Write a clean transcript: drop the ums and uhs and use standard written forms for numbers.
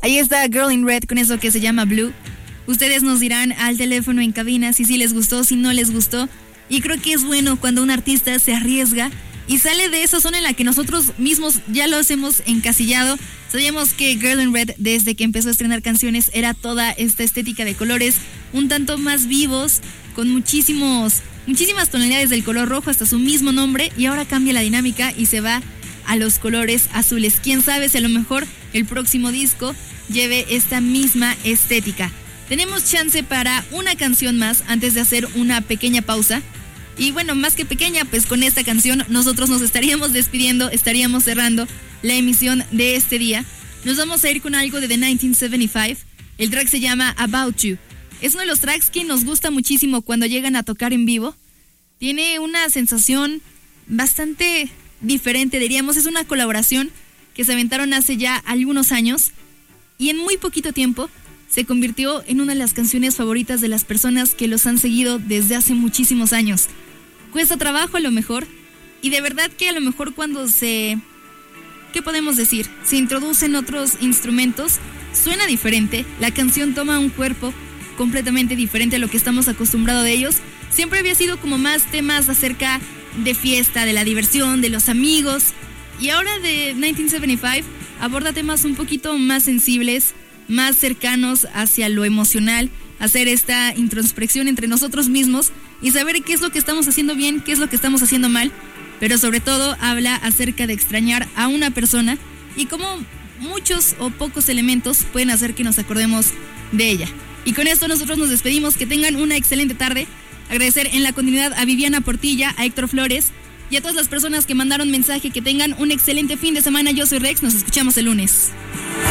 Ahí está Girl in Red con eso que se llama Blue. Ustedes nos dirán al teléfono en cabina si sí les gustó, si no les gustó. Y creo que es bueno cuando un artista se arriesga y sale de esa zona en la que nosotros mismos ya los hemos encasillado. Sabíamos que Girl in Red, desde que empezó a estrenar canciones, era toda esta estética de colores un tanto más vivos, con muchísimas tonalidades del color rojo, hasta su mismo nombre, y ahora cambia la dinámica y se va a los colores azules. Quién sabe si a lo mejor el próximo disco lleve esta misma estética. Tenemos chance para una canción más antes de hacer una pequeña pausa. Y bueno, más que pequeña, pues con esta canción nosotros nos estaríamos despidiendo, estaríamos cerrando la emisión de este día. Nos vamos a ir con algo de The 1975. El track se llama About You. Es uno de los tracks que nos gusta muchísimo cuando llegan a tocar en vivo. Tiene una sensación bastante diferente, diríamos. Es una colaboración que se aventaron hace ya algunos años y en muy poquito tiempo se convirtió en una de las canciones favoritas de las personas que los han seguido desde hace muchísimos años. Cuesta trabajo a lo mejor, y de verdad que a lo mejor cuando ¿qué podemos decir? Se introducen otros instrumentos, suena diferente, la canción toma un cuerpo completamente diferente a lo que estamos acostumbrados de ellos. Siempre había sido como más temas acerca de fiesta, de la diversión, de los amigos, y ahora de 1975 aborda temas un poquito más sensibles, más cercanos hacia lo emocional, hacer esta introspección entre nosotros mismos y saber qué es lo que estamos haciendo bien, qué es lo que estamos haciendo mal, pero sobre todo habla acerca de extrañar a una persona y cómo muchos o pocos elementos pueden hacer que nos acordemos de ella. Y con esto nosotros nos despedimos, que tengan una excelente tarde. Agradecer en la continuidad a Viviana Portilla, a Héctor Flores y a todas las personas que mandaron mensaje. Que tengan un excelente fin de semana. Yo soy Rex, nos escuchamos el lunes.